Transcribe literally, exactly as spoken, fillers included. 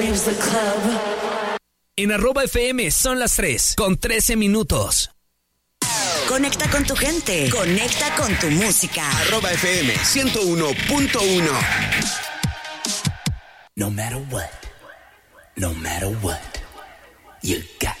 En arroba F M son las tres con trece minutos. Conecta con tu gente. Conecta con tu música. Arroba F M ciento uno punto uno. No matter what, no matter what, you